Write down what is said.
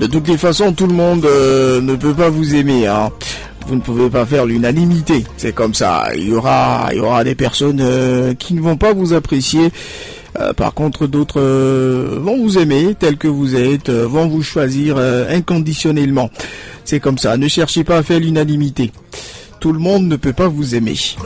De toutes les façons, tout le monde ne peut pas vous aimer, hein. Vous ne pouvez pas faire l'unanimité, c'est comme ça. Il y aura des personnes qui ne vont pas vous apprécier. Par contre, d'autres vont vous aimer tel que vous êtes, vont vous choisir inconditionnellement. C'est comme ça. Ne cherchez pas à faire l'unanimité. Tout le monde ne peut pas vous aimer.